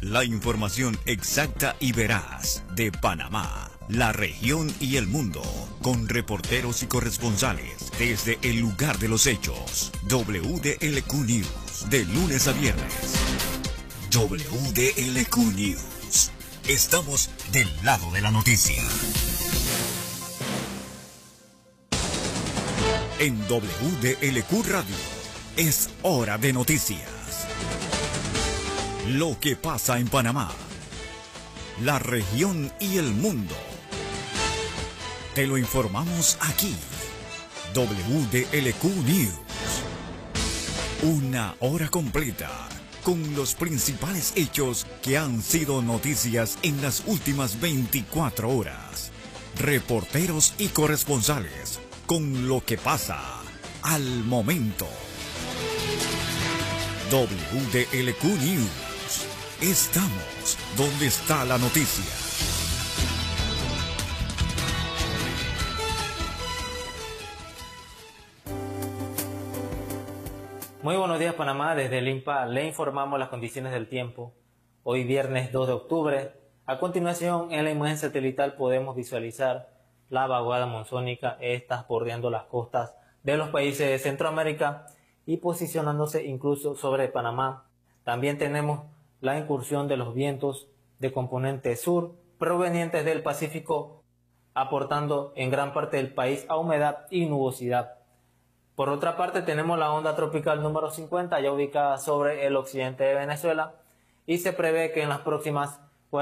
La información exacta y veraz de Panamá, la región y el mundo, con reporteros y corresponsales desde el lugar de los hechos. WDLQ News, de lunes a viernes. WDLQ News. Estamos del lado de la noticia. En WDLQ Radio es hora de noticias. Lo que pasa en Panamá, la región y el mundo. Te lo informamos aquí. WDLQ News. Una hora completa con los principales hechos que han sido noticias en las últimas 24 horas. Reporteros y corresponsales con lo que pasa al momento. WDLQ News. Estamos donde está la noticia. Muy buenos días, Panamá. Desde el INPA le informamos las condiciones del tiempo. Hoy viernes 2 de octubre. A continuación, en la imagen satelital podemos visualizar la vaguada monzónica, estas bordeando las costas de los países de Centroamérica y posicionándose incluso sobre Panamá. También tenemos la incursión de los vientos de componente sur provenientes del Pacífico, aportando en gran parte del país a humedad y nubosidad. Por otra parte, tenemos la onda tropical número 50 ya ubicada sobre el occidente de Venezuela y se prevé que en las próximas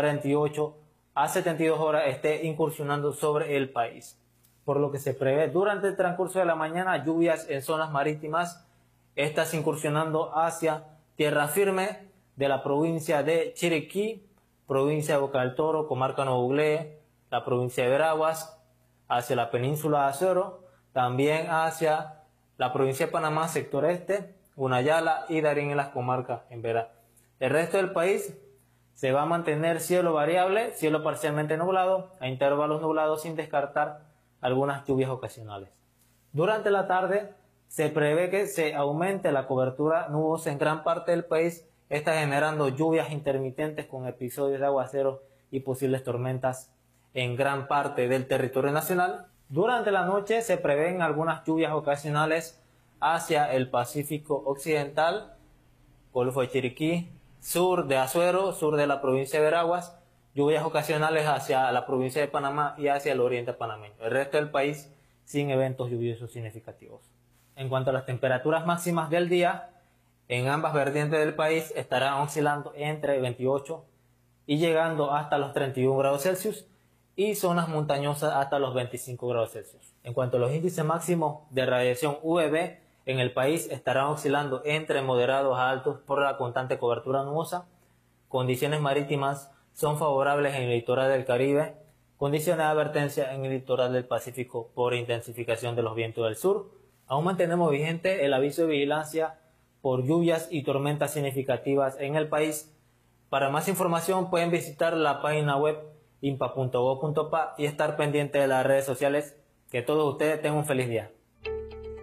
48 a 72 horas esté incursionando sobre el país. Por lo que se prevé durante el transcurso de la mañana lluvias en zonas marítimas, estas incursionando hacia tierra firme de la provincia de Chiriquí, provincia de Boca del Toro, comarca Nuevo Uglé, la provincia de Veraguas, hacia la península de Acero, también hacia la provincia de Panamá, sector este, Gunayala y Darién en las comarcas en Vera. El resto del país se va a mantener cielo variable, cielo parcialmente nublado, a intervalos nublados sin descartar algunas lluvias ocasionales. Durante la tarde se prevé que se aumente la cobertura nubosa en gran parte del país, está generando lluvias intermitentes con episodios de aguaceros y posibles tormentas en gran parte del territorio nacional. Durante la noche se prevén algunas lluvias ocasionales hacia el Pacífico Occidental, Golfo de Chiriquí, sur de Azuero, sur de la provincia de Veraguas, lluvias ocasionales hacia la provincia de Panamá y hacia el oriente panameño. El resto del país sin eventos lluviosos significativos. En cuanto a las temperaturas máximas del día, en ambas vertientes del país estarán oscilando entre 28 y llegando hasta los 31 grados Celsius y zonas montañosas hasta los 25 grados Celsius. En cuanto a los índices máximos de radiación UV, en el país estarán oscilando entre moderados a altos por la constante cobertura nubosa. Condiciones marítimas son favorables en el litoral del Caribe, condiciones de advertencia en el litoral del Pacífico por intensificación de los vientos del sur. Aún mantenemos vigente el aviso de vigilancia por lluvias y tormentas significativas en el país. Para más información pueden visitar la página web inpa.gov.pa y estar pendiente de las redes sociales. Que todos ustedes tengan un feliz día.